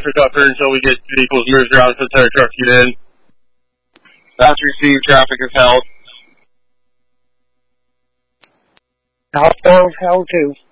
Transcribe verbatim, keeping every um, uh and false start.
traffic up here until we get vehicles moved around so the trucks get in. That's received. Traffic is held. Southbound held too.